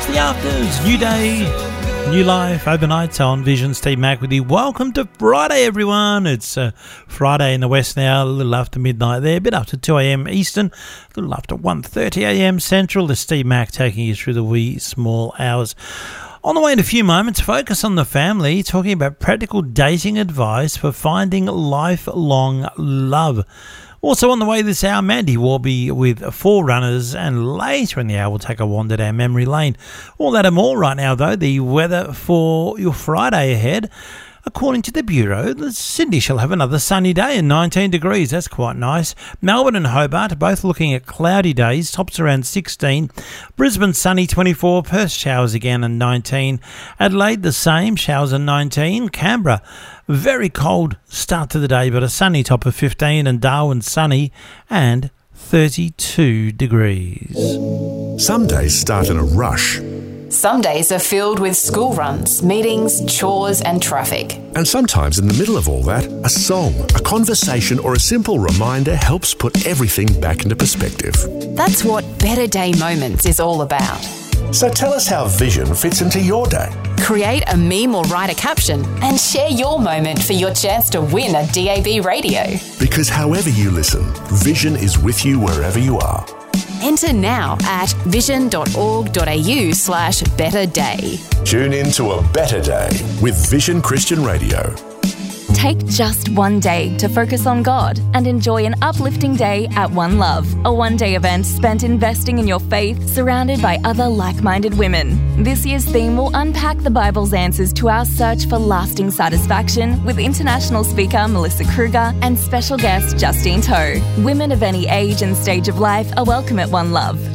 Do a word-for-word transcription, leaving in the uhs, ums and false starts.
the afters, new day, new life, overnights on Vision. Steve Mack with you. Welcome to Friday, everyone. It's uh, Friday in the West now, a little after midnight there, a bit after two a.m. Eastern, a little after one thirty a.m. Central. This is Steve Mack taking you through the wee small hours. On the way in a few moments, focus on the family, talking about practical dating advice for finding lifelong love. Also on the way this hour, Mandy will be with Forerunners, and later in the hour we'll take a wander down memory lane. All that and more right now, though. The weather for your Friday ahead. According to the Bureau, Sydney shall have another sunny day and nineteen degrees. That's quite nice. Melbourne and Hobart are both looking at cloudy days, tops around sixteen. Brisbane sunny twenty-four. Perth showers again and nineteen. Adelaide the same, showers and nineteen. Canberra, very cold start to the day, but a sunny top of fifteen. And Darwin sunny and thirty-two degrees. Some days start in a rush. Some days are filled with school runs, meetings, chores and traffic. And sometimes in the middle of all that, a song, a conversation or a simple reminder helps put everything back into perspective. That's what Better Day Moments is all about. So tell us how Vision fits into your day. Create a meme or write a caption and share your moment for your chance to win a D A B radio. Because however you listen, Vision is with you wherever you are. Enter now at vision.org.au slash better day. Tune in to a better day with Vision Christian Radio. Take just one day to focus on God and enjoy an uplifting day at One Love, a one-day event spent investing in your faith, surrounded by other like-minded women. This year's theme will unpack the Bible's answers to our search for lasting satisfaction with international speaker Melissa Kruger and special guest Justine Toe. Women of any age and stage of life are welcome at One Love,